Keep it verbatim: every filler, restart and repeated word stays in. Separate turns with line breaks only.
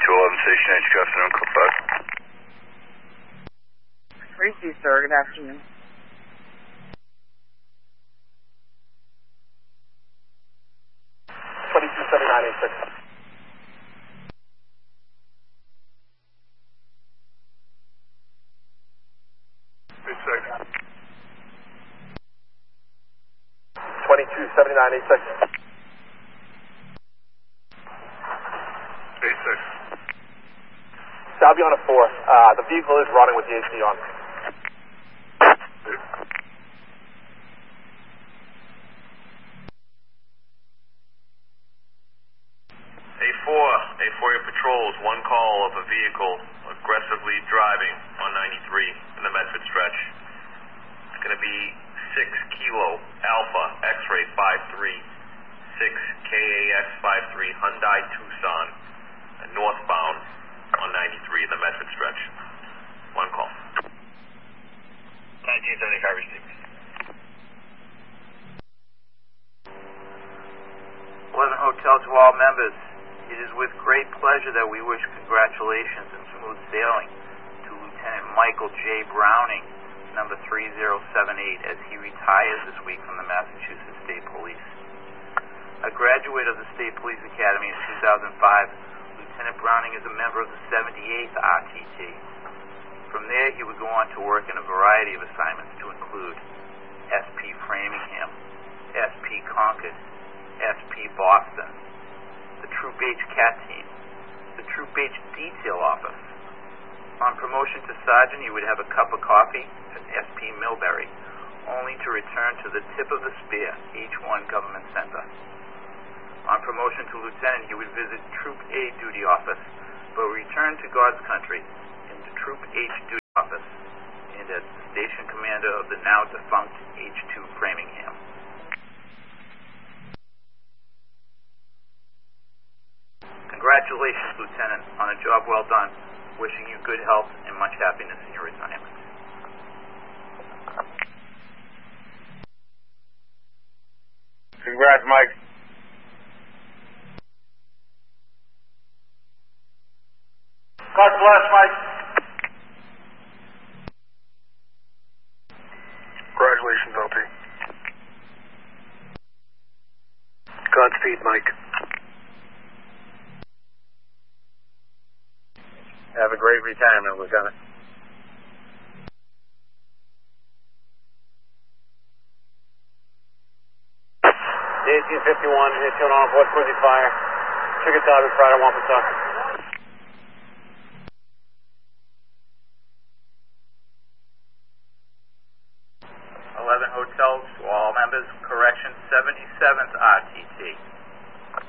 twenty-two eleven Station H. Good afternoon, Cook Bud.
Tracy, sir. Good afternoon.
twenty-two seventy-nine eighty-six.
eighty-six.
twenty-two seventy-nine eighty-six.
eighty-six.
So I'll be on a four. Uh, the vehicle is running with the A C on.
A four, A four your patrols, one call of a vehicle aggressively driving on ninety-three in the Medford stretch. It's going to be six Kilo Alpha X-ray five three, six K A X five three Hyundai Tucson, northbound on ninety-three in the Medford stretch. One call. nineteen seventy-five received.
eleven Hotel to all members. It is with great pleasure that we wish congratulations and smooth sailing to Lieutenant Michael J. Browning, number three zero seven eight, as he retires this week from the Massachusetts State Police. A graduate of the State Police Academy in two thousand five, Lieutenant Browning is a member of the seventy-eighth R T T. From there, he would go on to work in a variety of assignments to include S P Framingham, S P Concord, S P Boston, the Troop H CAT Team, the Troop H Detail Office. On promotion to Sergeant, he would have a cup of coffee at S P Millbury, only to return to the tip of the spear, H one Government Center. On promotion to Lieutenant, he would visit Troop A Duty Office, but return to God's Country in the Troop H Duty Office, and as the Station Commander of the now defunct H two Framingham. Congratulations, Lieutenant, on a job well done. Wishing you good health and much happiness in your retirement.
Congrats, Mike. God bless, Mike.
Congratulations, L T. Godspeed, Mike.
Have a great retirement, Lieutenant. eighteen fifty-one, hit two on board, cruising fire. Trigger target, Friday, one for Tucker.
eleven Hotels to all members, correction seventy-seventh R T T.